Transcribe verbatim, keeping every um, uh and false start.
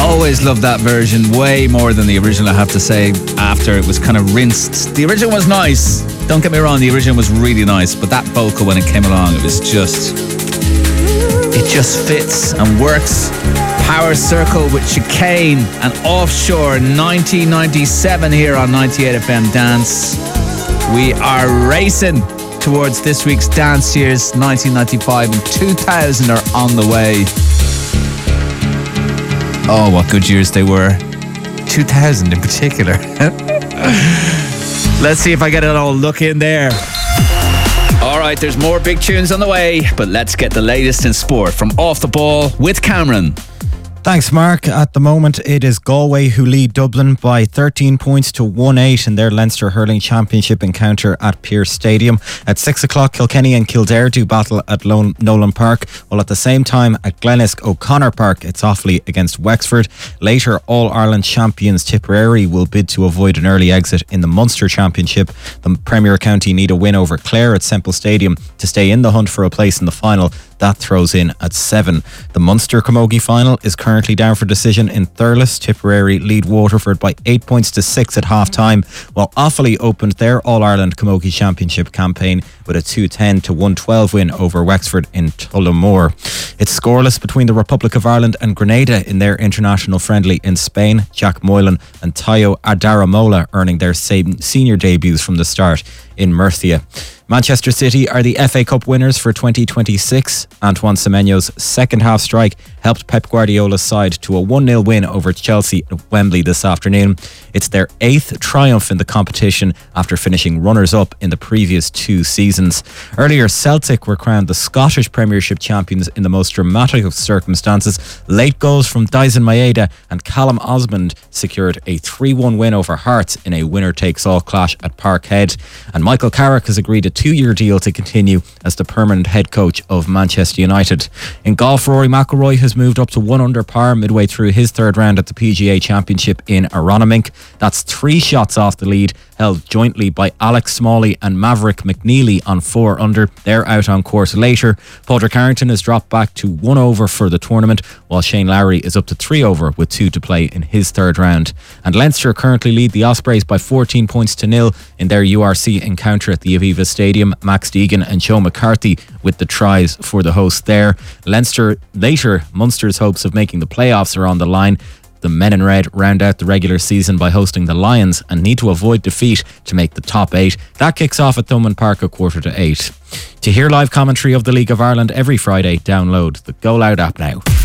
Always loved that version way more than the original, I have to say, after it was kind of rinsed. The original was nice, don't get me wrong, the original was really nice, but that vocal when it came along, it was just, it just fits and works. Power Circle with Chicane and Offshore, nineteen ninety-seven here on ninety-eight F M Dance. We are racing towards this week's dance years. Nineteen ninety-five and two thousand are on the way. Oh, what good years they were. two thousand in particular. Let's see if I get it all look in there. All right, there's more big tunes on the way, but let's get the latest in sport from Off the Ball with Cameron. Thanks, Mark. At the moment, it is Galway who lead Dublin by thirteen points to one eight in their Leinster Hurling Championship encounter at Pearse Stadium. At six o'clock, Kilkenny and Kildare do battle at Lone- Nolan Park, while at the same time at Glenesk O'Connor Park, it's Offaly against Wexford. Later, All-Ireland champions Tipperary will bid to avoid an early exit in the Munster Championship. The Premier County need a win over Clare at Semple Stadium to stay in the hunt for a place in the final. That throws in at seven. The Munster Camogie final is currently down for decision in Thurles. Tipperary lead Waterford by eight points to six at half time, while Offaly opened their All-Ireland Camogie Championship campaign with a two ten to one twelve win over Wexford in Tullamore. It's scoreless between the Republic of Ireland and Grenada in their international friendly in Spain. Jack Moylan and Tayo Adaramola earning their same senior debuts from the start in Murcia. Manchester City are the F A Cup winners for twenty twenty-six. Antoine Semenyo's second half strike helped Pep Guardiola's side to a one nil win over Chelsea at Wembley this afternoon. It's their eighth triumph in the competition after finishing runners-up in the previous two seasons. Earlier, Celtic were crowned the Scottish Premiership champions in the most dramatic of circumstances. Late goals from Dyson Maeda and Callum Osmond secured a three one win over Hearts in a winner-takes-all clash at Parkhead. And Michael Carrick has agreed a two-year deal to continue as the permanent head coach of Manchester United. In golf, Rory McIlroy has moved up to one under par midway through his third round at the P G A Championship in Aronimink. That's three shots off the lead, held jointly by Alex Smalley and Maverick McNeely on four under. They're out on course later. Padraig Harrington has dropped back to one over for the tournament, while Shane Lowry is up to three over with two to play in his third round. And Leinster currently lead the Ospreys by fourteen points to nil in their U R C encounter at the Aviva Stadium. Max Deegan and Joe McCarthy with the tries for the hosts there. Leinster later, Munster's hopes of making the playoffs are on the line. The men in red round out the regular season by hosting the Lions and need to avoid defeat to make the top eight. That kicks off at Thomond Park at quarter to eight. To hear live commentary of the League of Ireland every Friday, download the Go Loud app now.